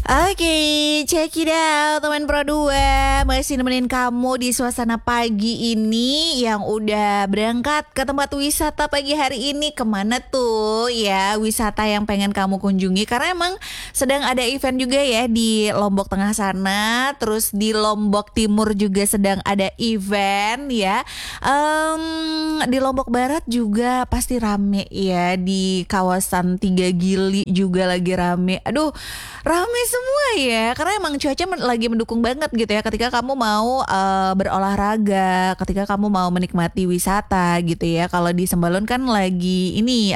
Oke, check it out teman Pro 2. Masih nemenin kamu di suasana pagi ini yang udah berangkat ke tempat wisata pagi hari ini. Kemana tuh ya wisata yang pengen kamu kunjungi? Karena emang sedang ada event juga ya di Lombok Tengah sana. Terus di Lombok Timur juga sedang ada event ya. Di Lombok Barat juga pasti rame ya. Di kawasan Tiga Gili juga lagi rame. Aduh, rame semua ya, karena emang cuaca lagi mendukung banget gitu ya. Ketika kamu mau berolahraga, ketika kamu mau menikmati wisata gitu ya. Kalau di Sembalun kan lagi ini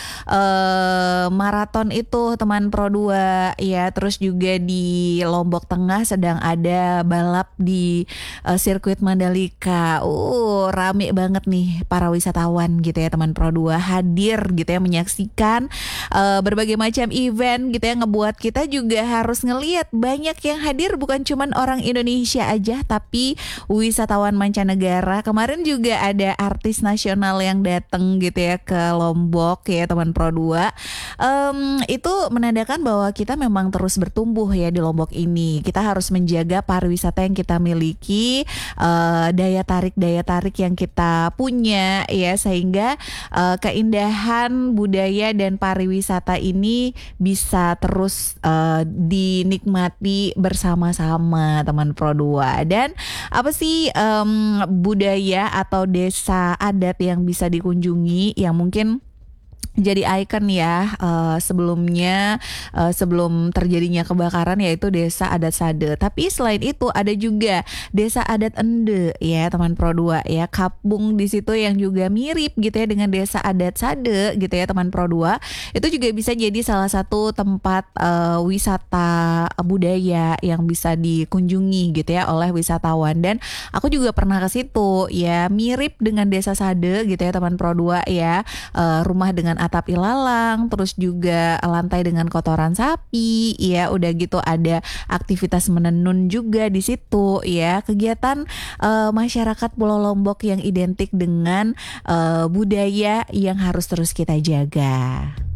maraton itu teman Pro 2 ya. Terus juga di Lombok Tengah sedang ada balap di sirkuit Mandalika. Rame banget nih para wisatawan gitu ya teman Pro 2 hadir gitu ya menyaksikan berbagai macam event gitu ya, ngebuat kita juga harus ngelihat banyak yang hadir, bukan cuman orang Indonesia aja tapi wisatawan mancanegara. Kemarin juga ada artis nasional yang datang gitu ya ke Lombok ya teman Pro 2. Itu menandakan bahwa kita memang terus bertumbuh ya di Lombok ini. Kita harus menjaga pariwisata yang kita miliki, daya tarik yang kita punya ya, sehingga keindahan budaya dan pariwisata ini bisa terus dinikmati bersama-sama teman Pro 2. Dan apa sih budaya atau desa adat yang bisa dikunjungi yang mungkin jadi ikon ya sebelum terjadinya kebakaran, yaitu desa adat Sade. Tapi selain itu ada juga desa adat Ende ya teman Pro 2 ya, kampung di situ yang juga mirip gitu ya dengan desa adat Sade gitu ya teman Pro 2. Itu juga bisa jadi salah satu tempat wisata budaya yang bisa dikunjungi gitu ya oleh wisatawan. Dan aku juga pernah ke situ ya, mirip dengan desa Sade gitu ya teman Pro 2 ya. Rumah dengan atap ilalang, terus juga lantai dengan kotoran sapi ya. Udah gitu ada aktivitas menenun juga di situ ya. Kegiatan masyarakat Pulau Lombok yang identik dengan budaya yang harus terus kita jaga.